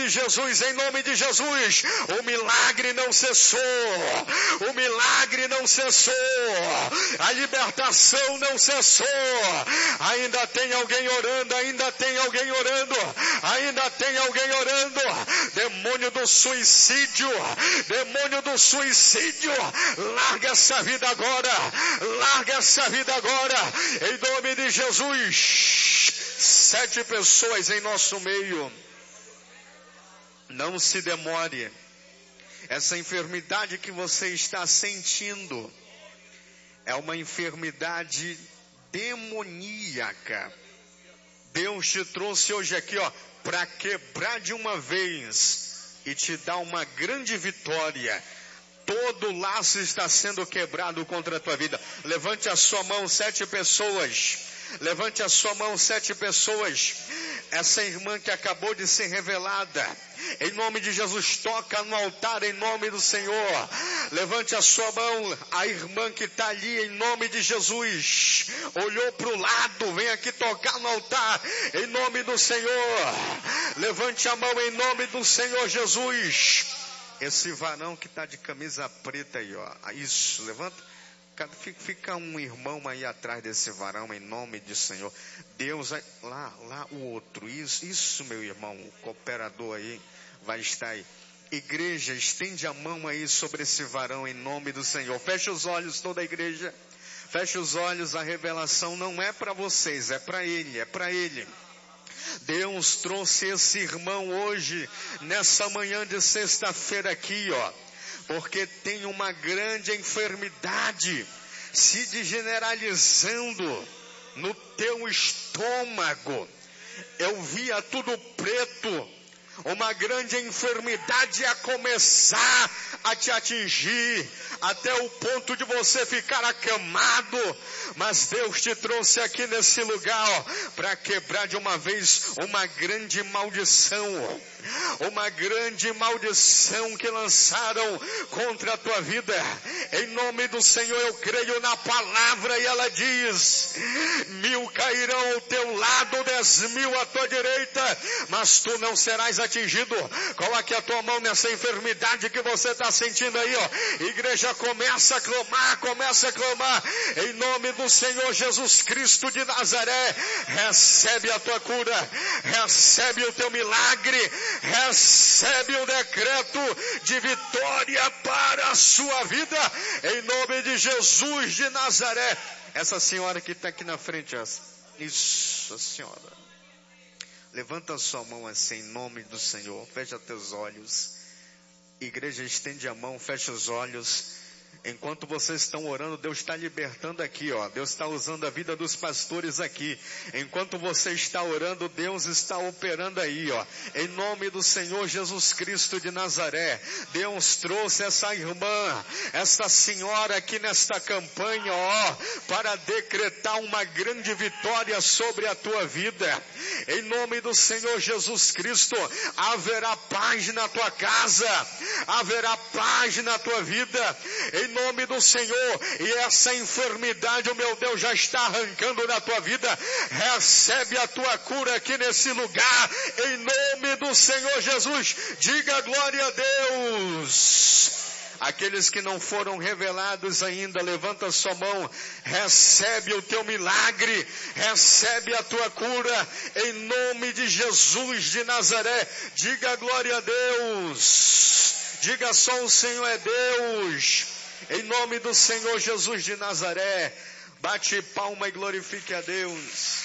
de Jesus, em nome de Jesus. O milagre não cessou. O milagre não cessou. A libertação não cessou. Ainda tem alguém orando, ainda tem alguém orando, ainda tem alguém orando. Demônio do suicídio, demônio do suicídio, larga essa vida agora, larga essa vida agora, em nome de Jesus. 7 pessoas em nosso meio. Não se demore. Essa enfermidade que você está sentindo é uma enfermidade demoníaca. Deus te trouxe hoje aqui, para quebrar de uma vez e te dar uma grande vitória. Todo laço está sendo quebrado contra a tua vida. Levante a sua mão, 7 pessoas. Levante a sua mão, 7 pessoas. Essa irmã que acabou de ser revelada, em nome de Jesus, toca no altar em nome do Senhor. Levante a sua mão, a irmã que está ali em nome de Jesus, olhou para o lado, vem aqui tocar no altar em nome do Senhor. Levante a mão em nome do Senhor Jesus. Esse varão que está de camisa preta aí, isso, levanta. Fica um irmão aí atrás desse varão em nome do Senhor. Deus, lá o outro, isso meu irmão, o cooperador aí vai estar aí. Igreja, estende a mão aí sobre esse varão em nome do Senhor. Fecha os olhos toda a igreja, fecha os olhos, a revelação não é para vocês, é para ele, é para ele. Deus trouxe esse irmão hoje, nessa manhã de sexta-feira aqui, porque tem uma grande enfermidade se degeneralizando no teu estômago. Eu via tudo preto, uma grande enfermidade a começar a te atingir, até o ponto de você ficar acamado, mas Deus te trouxe aqui nesse lugar, para quebrar de uma vez uma grande maldição. Uma grande maldição que lançaram contra a tua vida. Em nome do Senhor eu creio na palavra e ela diz: 1000 cairão ao teu lado, 10.000 à tua direita, mas tu não serás atingido. Coloque a tua mão nessa enfermidade que você está sentindo aí, Igreja, começa a clamar, começa a clamar. Em nome do Senhor Jesus Cristo de Nazaré, recebe a tua cura, recebe o teu milagre, recebe o decreto de vitória para a sua vida, em nome de Jesus de Nazaré. Essa senhora que está aqui na frente, isso, a senhora, levanta a sua mão assim, em nome do Senhor, fecha teus olhos. Igreja, estende a mão, fecha os olhos. Enquanto vocês estão orando, Deus está libertando aqui, Deus está usando a vida dos pastores aqui. Enquanto você está orando, Deus está operando aí, Em nome do Senhor Jesus Cristo de Nazaré, Deus trouxe essa irmã, essa senhora aqui nesta campanha, para decretar uma grande vitória sobre a tua vida. Em nome do Senhor Jesus Cristo, haverá paz na tua casa, haverá paz na tua vida. Em nome do Senhor, e essa enfermidade, o meu Deus, já está arrancando da tua vida. Recebe a tua cura aqui nesse lugar, em nome do Senhor Jesus. Diga glória a Deus. Aqueles que não foram revelados ainda, levanta a sua mão, recebe o teu milagre, recebe a tua cura, em nome de Jesus de Nazaré. Diga glória a Deus. Diga só: o Senhor é Deus. Em nome do Senhor Jesus de Nazaré, bate palma e glorifique a Deus.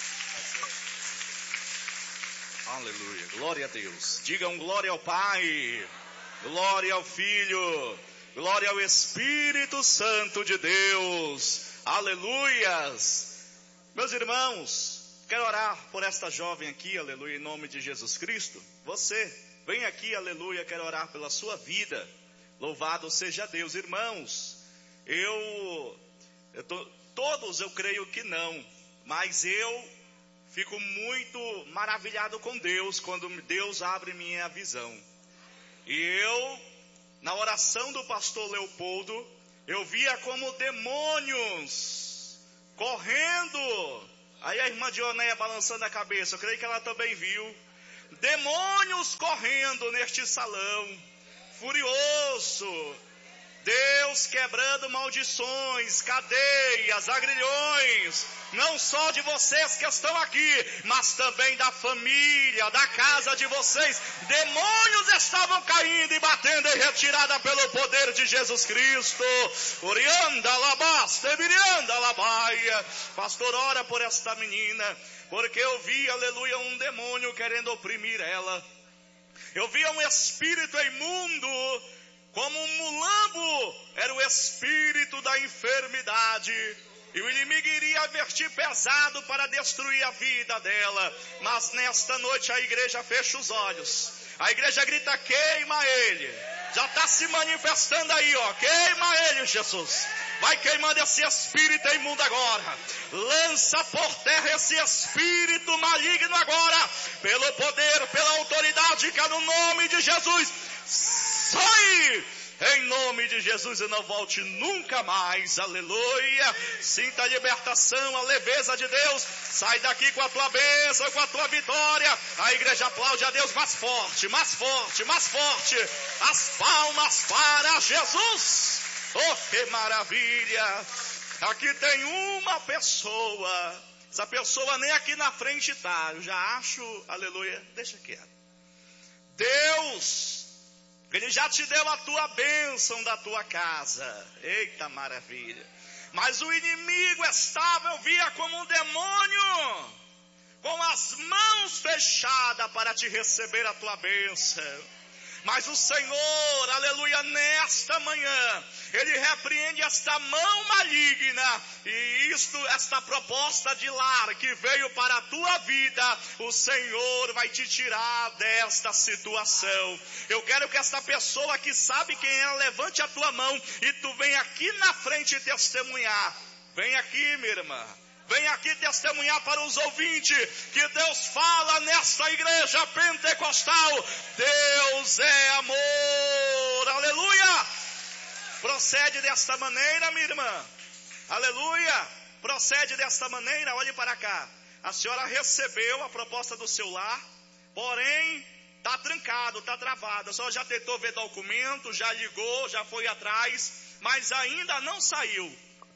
Aleluia, glória a Deus. Digam glória ao Pai, glória ao Filho, glória ao Espírito Santo de Deus. Aleluias. Meus irmãos, quero orar por esta jovem aqui, aleluia, em nome de Jesus Cristo. Você, vem aqui, aleluia, quero orar pela sua vida. Louvado seja Deus. Irmãos, todos eu creio que não, mas eu fico muito maravilhado com Deus quando Deus abre minha visão. E eu, na oração do pastor Leopoldo, eu via como demônios correndo. Aí a irmã Dionéia balançando a cabeça, eu creio que ela também viu. demônios correndo neste salão, furioso, Deus quebrando maldições, cadeias, agrilhões, não só de vocês que estão aqui, mas também da família, da casa de vocês. Demônios estavam caindo e batendo em retirada pelo poder de Jesus Cristo. Orianda labaste, virianda labaia. Pastor, ora por esta menina, porque eu vi, aleluia, um demônio querendo oprimir ela. Eu via um espírito imundo, como um mulambo, era o espírito da enfermidade. E o inimigo iria vestir pesado para destruir a vida dela. Mas nesta noite a igreja fecha os olhos. A igreja grita, queima ele. Já está se manifestando aí, ó. Queima ele, Jesus. Vai queimando esse espírito imundo agora. Lança por terra esse espírito maligno agora. Pelo poder, pela autoridade que é no nome de Jesus. Sai! Em nome de Jesus, e não volte nunca mais, aleluia. Sinta a libertação, a leveza de Deus. Sai daqui com a tua bênção, com a tua vitória. A igreja aplaude a Deus mais forte, mais forte, mais forte. As palmas para Jesus. Oh, que maravilha. Aqui tem uma pessoa. Essa pessoa nem aqui na frente está. Eu já acho, aleluia, deixa quieto. Deus, Ele já te deu a tua bênção da tua casa. Eita maravilha. Mas o inimigo estava, eu via como um demônio, com as mãos fechadas para te receber a tua bênção. Mas o Senhor, aleluia, nesta manhã, Ele repreende esta mão maligna. E esta proposta de lar que veio para a tua vida, o Senhor vai te tirar desta situação. Eu quero que esta pessoa que sabe quem é, levante a tua mão e tu vem aqui na frente testemunhar. Vem aqui, minha irmã. Vem aqui testemunhar para os ouvintes que Deus fala nesta igreja pentecostal. Deus é amor. Aleluia. Procede desta maneira, minha irmã. Aleluia. Procede desta maneira. Olhe para cá. A senhora recebeu a proposta do seu lar, porém está trancado, está travado. A senhora já tentou ver documento, já ligou, já foi atrás, mas ainda não saiu.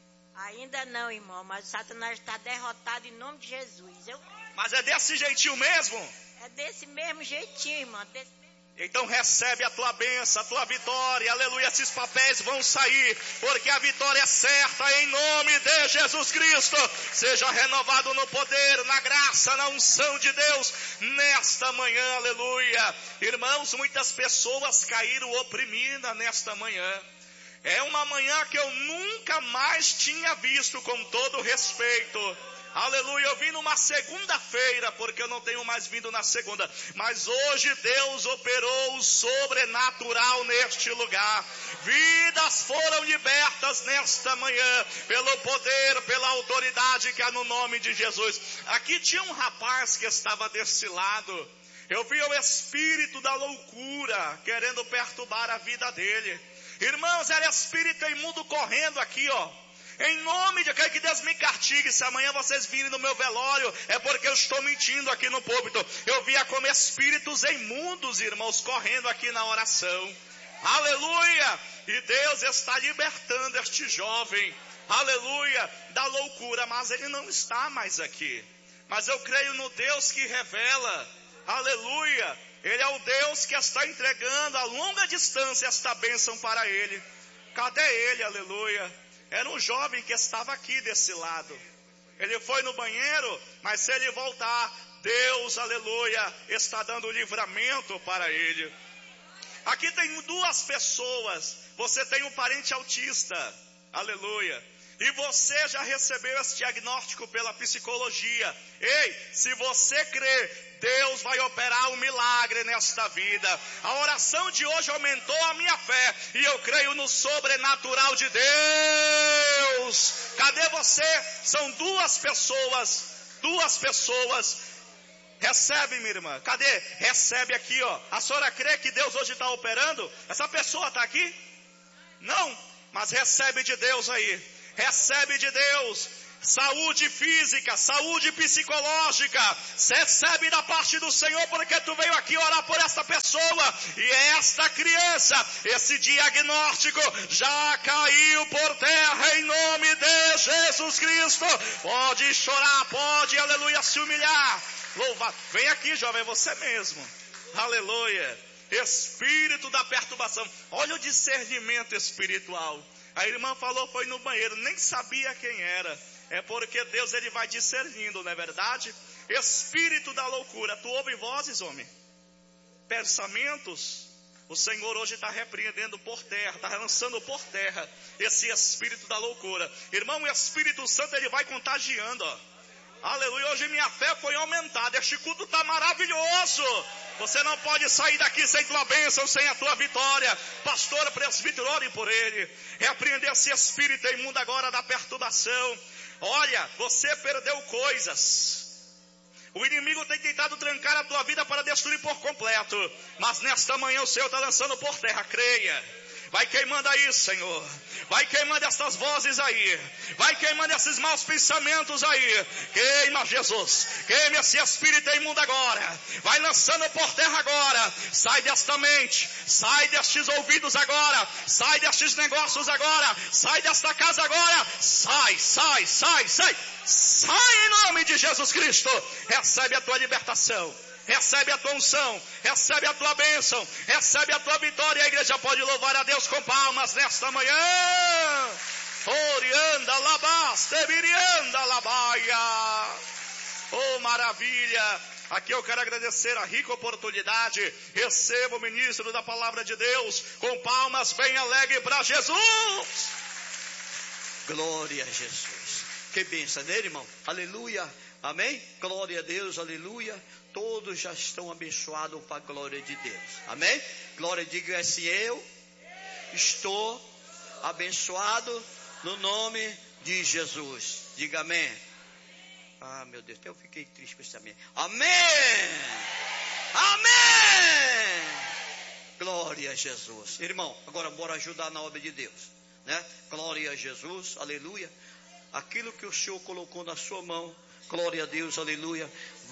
Ainda não, irmão, mas o Satanás está derrotado em nome de Jesus. Mas é desse jeitinho mesmo? É desse mesmo jeitinho, irmão. Então recebe a tua bênção, a tua vitória, aleluia. Esses papéis vão sair, porque a vitória é certa em nome de Jesus Cristo. Seja renovado no poder, na graça, na unção de Deus, nesta manhã, aleluia. Irmãos, muitas pessoas caíram oprimidas nesta manhã. É uma manhã que eu nunca mais tinha visto, com todo respeito. Aleluia, eu vim numa segunda-feira, porque eu não tenho mais vindo na segunda. Mas hoje Deus operou o sobrenatural neste lugar. Vidas foram libertas nesta manhã, pelo poder, pela autoridade que há no nome de Jesus. Aqui tinha um rapaz que estava desse lado. Eu vi o espírito da loucura querendo perturbar a vida dele. Irmãos, era espírito imundo correndo aqui, ó. Em nome de que Deus me castigue. Se amanhã vocês virem no meu velório, é porque eu estou mentindo aqui no púlpito. Eu via como espíritos imundos, irmãos, correndo aqui na oração. Aleluia! E Deus está libertando este jovem, aleluia, da loucura. Mas ele não está mais aqui. Mas eu creio no Deus que revela, aleluia. Ele é o Deus que está entregando a longa distância esta bênção para ele. Cadê ele, aleluia? Era um jovem que estava aqui desse lado. Ele foi no banheiro, mas se ele voltar, Deus, aleluia, está dando livramento para ele. Aqui tem duas pessoas. Você tem um parente autista, aleluia. E você já recebeu esse diagnóstico pela psicologia. Ei, se você crer, Deus vai operar um milagre nesta vida. A oração de hoje aumentou a minha fé. E eu creio no sobrenatural de Deus. Cadê você? São duas pessoas. Duas pessoas. Recebe, minha irmã. Cadê? Recebe aqui, ó. A senhora crê que Deus hoje está operando? Essa pessoa está aqui? Não, mas recebe de Deus aí. Recebe de Deus. saúde física, saúde psicológica. Recebe da parte do Senhor, porque tu veio aqui orar por esta pessoa. E esta criança, esse diagnóstico já caiu por terra em nome de Jesus Cristo. Pode chorar, pode, aleluia, se humilhar. Louva. Vem aqui, jovem, você mesmo. Aleluia. Espírito da perturbação. Olha o discernimento espiritual. A irmã falou, foi no banheiro, nem sabia quem era. É porque Deus, ele vai discernindo, não é verdade? Espírito da loucura. Tu ouve vozes, homem? Pensamentos. O Senhor hoje está repreendendo por terra, está lançando por terra esse espírito da loucura. Irmão, o Espírito Santo, ele vai contagiando, ó. Aleluia, hoje minha fé foi aumentada. Este culto está maravilhoso. Você não pode sair daqui sem tua bênção, sem a tua vitória. Pastor, presbítero, ore por ele. Repreender esse espírito imundo agora da perturbação. Olha, você perdeu coisas. O inimigo tem tentado trancar a tua vida para destruir por completo. Mas nesta manhã o Senhor está lançando por terra, creia. Vai queimando aí, Senhor. Vai queimando essas vozes aí. Vai queimando esses maus pensamentos aí. Queima, Jesus. Queima esse espírito imundo agora. Vai lançando por terra agora. Sai desta mente. Sai destes ouvidos agora. Sai destes negócios agora. Sai desta casa agora. Sai, sai, sai, sai. Sai em nome de Jesus Cristo. Recebe a tua libertação. Recebe a tua unção, recebe a tua bênção, recebe a tua vitória. A igreja pode louvar a Deus com palmas nesta manhã. Orianda labaste, virianda labaia. Oh, maravilha. Aqui eu quero agradecer a rica oportunidade. Receba o ministro da palavra de Deus com palmas bem alegre para Jesus. Glória a Jesus. Que bênção, né, irmão? Aleluia. Amém? Glória a Deus, aleluia. Todos já estão abençoados para a glória de Deus. Amém? Glória, diga assim: eu estou abençoado no nome de Jesus. Diga amém. Ah, meu Deus, até eu fiquei triste com esse amém. Amém! Amém! Glória a Jesus. Irmão, agora bora ajudar na obra de Deus, né? Glória a Jesus, aleluia. Aquilo que o Senhor colocou na sua mão, glória a Deus, aleluia.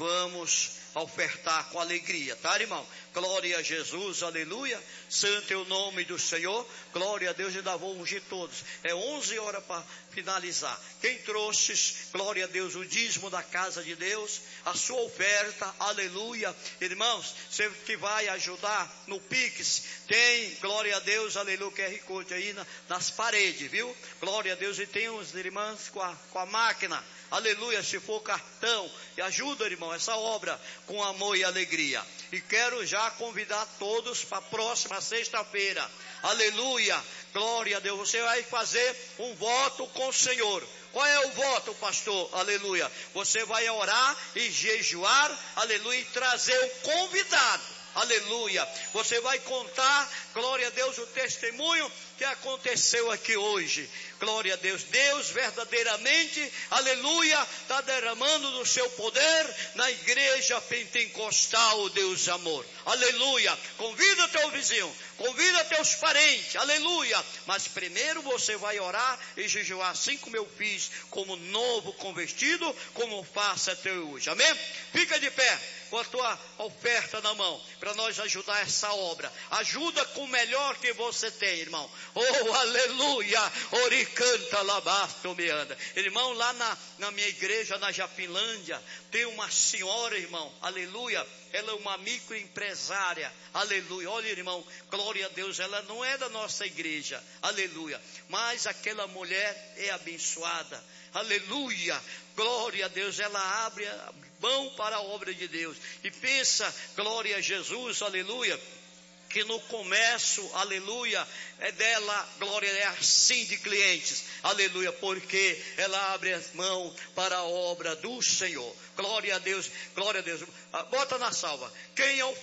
Vamos ofertar com alegria, tá, irmão? Glória a Jesus, aleluia. Santo é o nome do Senhor. Glória a Deus, ainda vou ungir todos. É 11 horas para finalizar. Quem trouxe, glória a Deus, o dízimo da casa de Deus, a sua oferta, aleluia. Irmãos, você que vai ajudar no Pix, tem, glória a Deus, aleluia, QR Code aí nas paredes, viu? Glória a Deus, e tem uns irmãos com a máquina, aleluia, se for cartão, e ajuda, irmão, essa obra com amor e alegria. E quero já convidar todos para a próxima sexta-feira, aleluia, glória a Deus. Você vai fazer um voto com o Senhor. Qual é o voto, pastor? Aleluia. Você vai orar e jejuar, aleluia, e trazer um convidado, aleluia. Você vai contar, glória a Deus, o testemunho que aconteceu aqui hoje. Glória a Deus. Deus verdadeiramente, aleluia, está derramando do seu poder na igreja pentecostal, Deus amor. Aleluia. Convida teu vizinho, convida teus parentes, aleluia. Mas primeiro você vai orar e jejuar, assim como eu fiz, como novo convertido, como faço até hoje. Amém? Fica de pé com a tua oferta na mão, para nós ajudar essa obra. Ajuda com o melhor que você tem, irmão. Oh, aleluia. Oricanta labasto me anda. Irmão, lá na minha igreja, na Japilândia, tem uma senhora, irmão, aleluia. Ela é uma microempresária, aleluia. Olha, irmão, glória a Deus, ela não é da nossa igreja, aleluia. Mas aquela mulher é abençoada, aleluia. Glória a Deus, ela abre a mão para a obra de Deus. E pensa, glória a Jesus, aleluia, que no comércio, aleluia, é dela, glória, é assim de clientes, aleluia, porque ela abre as mãos para a obra do Senhor. Glória a Deus, bota na salva. Quem é o